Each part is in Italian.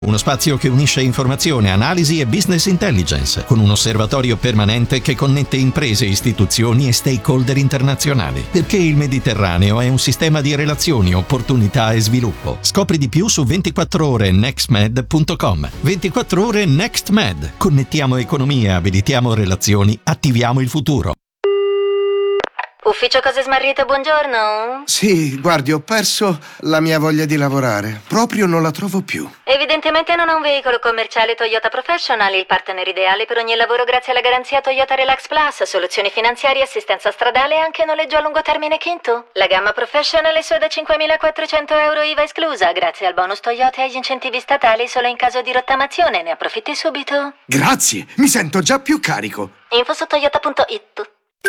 Uno spazio che unisce informazione, analisi e business intelligence, con un osservatorio permanente che connette imprese, istituzioni e stakeholder internazionali. Perché il Mediterraneo è un sistema di relazioni, opportunità e sviluppo. Scopri di più su 24orenextmed.com. 24 ore NextMed. Connettiamo economia, abilitiamo relazioni, attiviamo il futuro. Ufficio Cose Smarrite, buongiorno. Sì, guardi, ho perso la mia voglia di lavorare. Proprio non la trovo più. Evidentemente non ha un veicolo commerciale Toyota Professional, il partner ideale per ogni lavoro grazie alla garanzia Toyota Relax Plus, soluzioni finanziarie, assistenza stradale e anche noleggio a lungo termine Kinto. La gamma Professional è sua da 5.400 euro IVA esclusa, grazie al bonus Toyota e agli incentivi statali solo in caso di rottamazione. Ne approfitti subito. Grazie, mi sento già più carico. Info su toyota.it.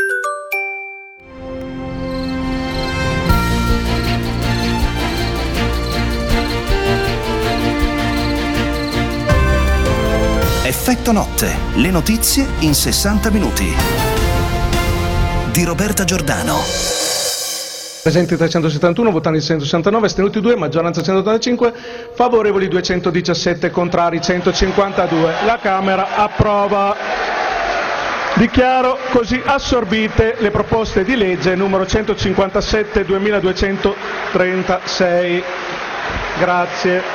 Effetto notte, le notizie in 60 minuti. Di Roberta Giordano. Presenti 371, votanti 169, astenuti 2, maggioranza 185, favorevoli 217, contrari 152. La Camera approva. Dichiaro così assorbite le proposte di legge numero 157 e 2236. Grazie.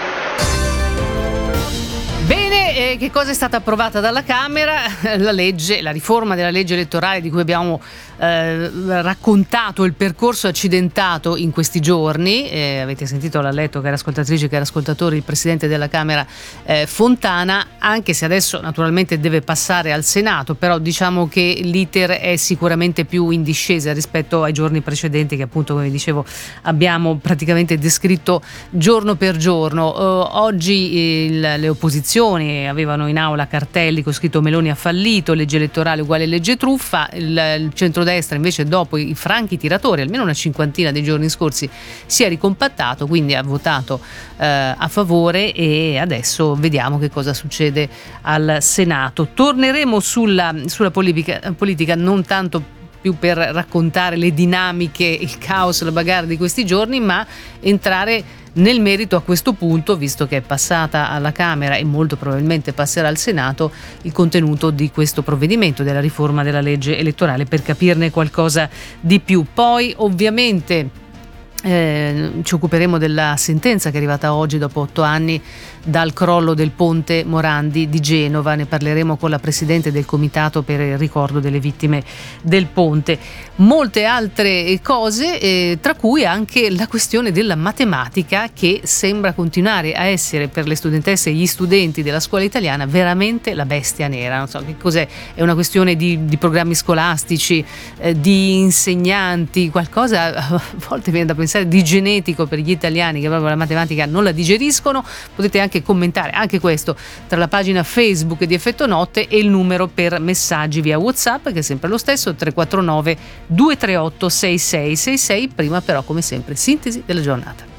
Bene, che cosa è stata approvata dalla Camera? La riforma della legge elettorale di cui abbiamo raccontato il percorso accidentato in questi giorni. Avete sentito, l'ha letto, cari ascoltatrici, cari ascoltatori, il Presidente della Camera Fontana, anche se adesso naturalmente deve passare al Senato, però diciamo che l'iter è sicuramente più in discesa rispetto ai giorni precedenti che, appunto, come dicevo, abbiamo praticamente descritto giorno per giorno. Oggi le opposizioni avevano in aula cartelli con scritto Meloni ha fallito, legge elettorale uguale legge truffa. Il centrodestra invece, dopo i franchi tiratori, almeno una cinquantina dei giorni scorsi, si è ricompattato, quindi ha votato a favore, e adesso vediamo che cosa succede al Senato. Torneremo sulla politica non tanto più per raccontare le dinamiche, il caos, la bagarre di questi giorni, ma entrare nel merito a questo punto, visto che è passata alla Camera e molto probabilmente passerà al Senato, il contenuto di questo provvedimento della riforma della legge elettorale, per capirne qualcosa di più. Poi ovviamente ci occuperemo della sentenza che è arrivata oggi dopo 8 anni dal crollo del ponte Morandi di Genova. Ne parleremo con la presidente del comitato per il ricordo delle vittime del ponte. Molte altre cose, tra cui anche la questione della matematica, che sembra continuare a essere per le studentesse e gli studenti della scuola italiana veramente la bestia nera. Non so che cos'è, è una questione di programmi scolastici, di insegnanti, qualcosa a volte viene da pensare di genetico per gli italiani, che proprio la matematica non la digeriscono. Potete anche commentare anche questo tra la pagina Facebook di Effetto Notte e il numero per messaggi via WhatsApp, che è sempre lo stesso, 349 238 6666. Prima però, come sempre, sintesi della giornata.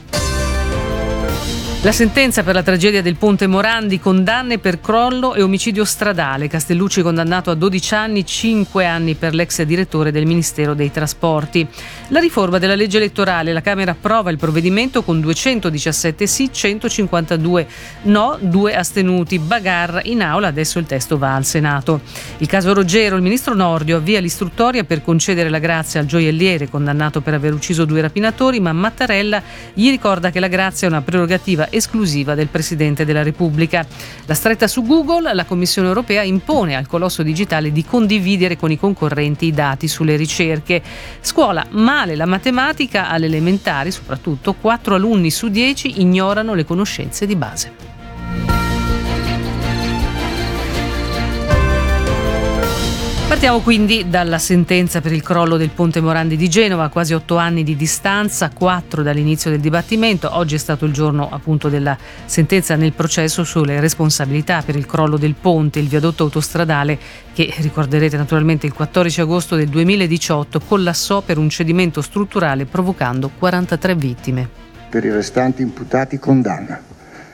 La sentenza per la tragedia del ponte Morandi: condanne per crollo e omicidio stradale. Castellucci condannato a 12 anni, 5 anni per l'ex direttore del Ministero dei Trasporti. La riforma della legge elettorale: la Camera approva il provvedimento con 217 sì, 152 no, 2 astenuti. Bagarre in aula, adesso il testo va al Senato. Il caso Roggero: il ministro Nordio avvia l'istruttoria per concedere la grazia al gioielliere condannato per aver ucciso 2 rapinatori, ma Mattarella gli ricorda che la grazia è una prerogativa esclusiva del Presidente della Repubblica. La stretta su Google: la Commissione europea impone al colosso digitale di condividere con i concorrenti i dati sulle ricerche. Scuola: male la matematica alle elementari, soprattutto 4 alunni su 10 ignorano le conoscenze di base. Partiamo quindi dalla sentenza per il crollo del ponte Morandi di Genova, quasi 8 anni di distanza, 4 dall'inizio del dibattimento. Oggi è stato il giorno, appunto, della sentenza nel processo sulle responsabilità per il crollo del ponte, il viadotto autostradale che, ricorderete naturalmente, il 14 agosto del 2018 collassò per un cedimento strutturale provocando 43 vittime. Per i restanti imputati condanna.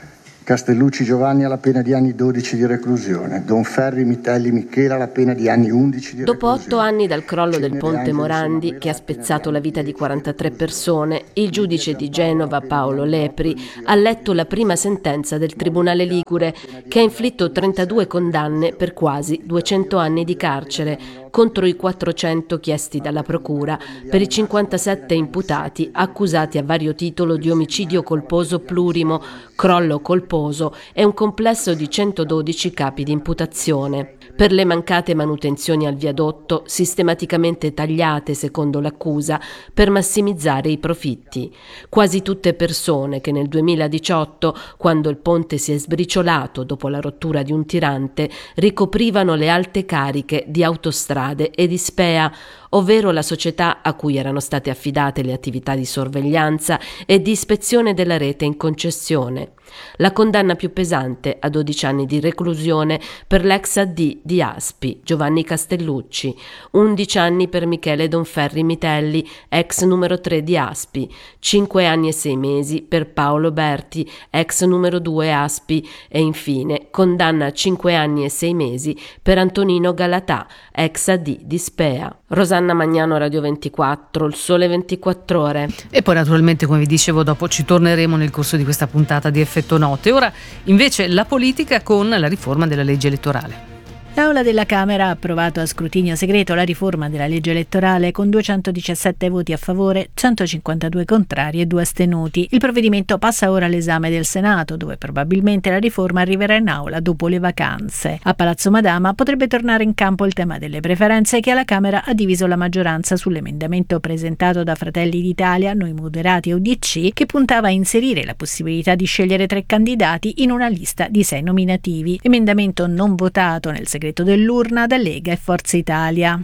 Castellucci Giovanni alla pena di anni 12 di reclusione. Donferri Mitelli Michela alla pena di anni 11 di Dopo reclusione. 8 anni dal crollo del ponte Angelo Morandi, Samuele che ha spezzato la vita di 43 persone, il giudice di Genova Paolo Lepri ha letto la prima sentenza del Tribunale Ligure, che ha inflitto 32 condanne per quasi 200 anni di carcere contro i 400 chiesti dalla Procura per i 57 imputati accusati a vario titolo di omicidio colposo plurimo, crollo colposo e un complesso di 112 capi di imputazione. Per le mancate manutenzioni al viadotto, sistematicamente tagliate secondo l'accusa per massimizzare i profitti. Quasi tutte persone che nel 2018, quando il ponte si è sbriciolato dopo la rottura di un tirante, ricoprivano le alte cariche di Autostrade e di Spea, ovvero la società a cui erano state affidate le attività di sorveglianza e di ispezione della rete in concessione. La condanna più pesante a 12 anni di reclusione per l'ex AD di Aspi, Giovanni Castellucci, 11 anni per Michele Donferri Mitelli, ex numero 3 di Aspi, 5 anni e 6 mesi per Paolo Berti, ex numero 2 Aspi e infine condanna a 5 anni e 6 mesi per Antonino Galatà, ex AD di Spea. Rosanna Magnano, Radio 24, Il Sole 24 Ore. E poi naturalmente, come vi dicevo, dopo ci torneremo nel corso di questa puntata di Effetto Notte. Ora invece la politica con la riforma della legge elettorale. L'Aula della Camera ha approvato a scrutinio segreto la riforma della legge elettorale con 217 voti a favore, 152 contrari e 2 astenuti. Il provvedimento passa ora all'esame del Senato, dove probabilmente la riforma arriverà in aula dopo le vacanze. A Palazzo Madama potrebbe tornare in campo il tema delle preferenze, che alla Camera ha diviso la maggioranza sull'emendamento presentato da Fratelli d'Italia, Noi Moderati e UDC, che puntava a inserire la possibilità di scegliere 3 candidati in una lista di 6 nominativi. Emendamento non votato nel segreto dell'urna da Lega e Forza Italia.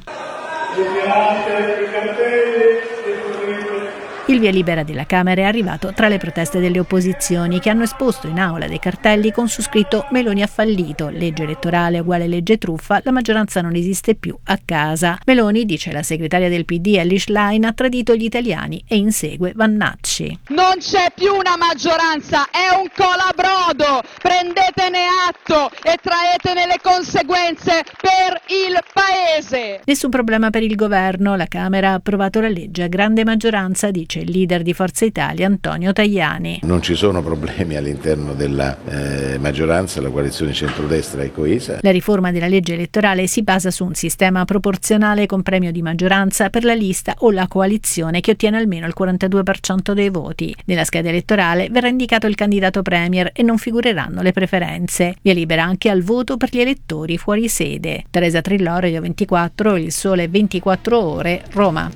Il via libera della Camera è arrivato tra le proteste delle opposizioni, che hanno esposto in aula dei cartelli con su scritto Meloni ha fallito, legge elettorale uguale legge truffa, la maggioranza non esiste più a casa. Meloni, dice la segretaria del PD Elly Schlein, ha tradito gli italiani e insegue Vannacci. Non c'è più una maggioranza, è un colabrodo, prendetene atto e traetene le conseguenze per il Paese. Nessun problema per il governo, la Camera ha approvato la legge a grande maggioranza, dice il leader di Forza Italia Antonio Tajani. Non ci sono problemi all'interno della maggioranza, la coalizione centrodestra è coesa. La riforma della legge elettorale si basa su un sistema proporzionale con premio di maggioranza per la lista o la coalizione che ottiene almeno il 42% dei voti. Nella scheda elettorale verrà indicato il candidato premier e non figureranno le preferenze. Via libera anche al voto per gli elettori fuori sede. Teresa Trillò, Radio 24, Il Sole 24 Ore, Roma.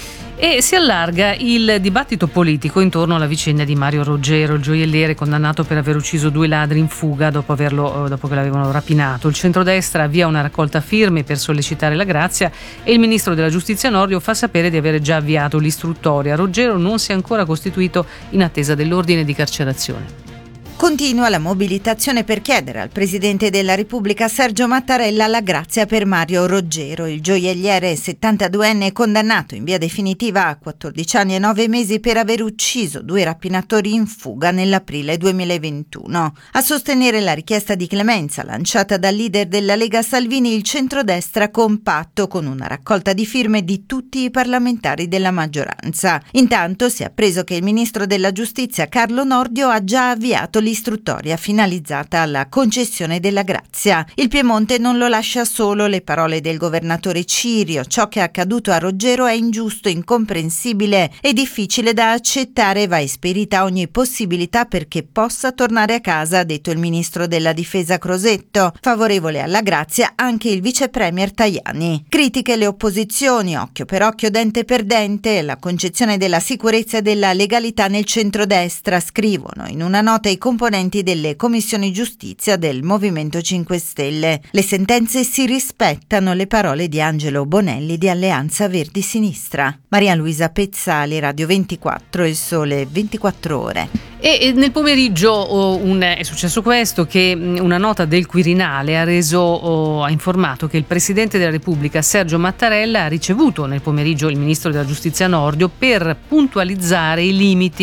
E si allarga il dibattito politico intorno alla vicenda di Mario Roggero, il gioielliere condannato per aver ucciso 2 ladri in fuga dopo che l'avevano rapinato. Il centrodestra avvia una raccolta firme per sollecitare la grazia e il ministro della giustizia Nordio fa sapere di avere già avviato l'istruttoria. Roggero non si è ancora costituito in attesa dell'ordine di carcerazione. Continua la mobilitazione per chiedere al Presidente della Repubblica Sergio Mattarella la grazia per Mario Roggero, il gioielliere 72enne condannato in via definitiva a 14 anni e 9 mesi per aver ucciso 2 rapinatori in fuga nell'aprile 2021. A sostenere la richiesta di clemenza lanciata dal leader della Lega Salvini, il centrodestra compatto con una raccolta di firme di tutti i parlamentari della maggioranza. Intanto si è appreso che il ministro della Giustizia Carlo Nordio ha già avviato l'istruttoria finalizzata alla concessione della grazia. Il Piemonte non lo lascia solo, le parole del governatore Cirio. Ciò che è accaduto a Roggero è ingiusto, incomprensibile e difficile da accettare. Va esperita ogni possibilità perché possa tornare a casa, ha detto il ministro della Difesa Crosetto. Favorevole alla grazia anche il vice premier Tajani. Critiche le opposizioni, occhio per occhio, dente per dente, la concezione della sicurezza e della legalità nel centrodestra, scrivono in una nota i componenti delle commissioni giustizia del Movimento 5 Stelle. Le sentenze si rispettano, le parole di Angelo Bonelli di Alleanza Verdi Sinistra. Maria Luisa Pezzali, Radio 24, Il Sole 24 Ore. E nel pomeriggio è successo questo, che una nota del Quirinale ha informato che il Presidente della Repubblica Sergio Mattarella ha ricevuto nel pomeriggio il Ministro della Giustizia Nordio per puntualizzare i limiti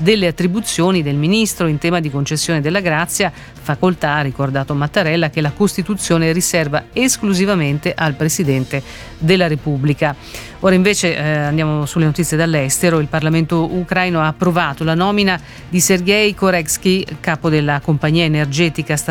delle attribuzioni del ministro in tema di concessione della grazia, facoltà, ha ricordato Mattarella, che la Costituzione riserva esclusivamente al Presidente della Repubblica. Ora invece andiamo sulle notizie dall'estero. Il Parlamento ucraino ha approvato la nomina di Sergei Koreksky, capo della compagnia energetica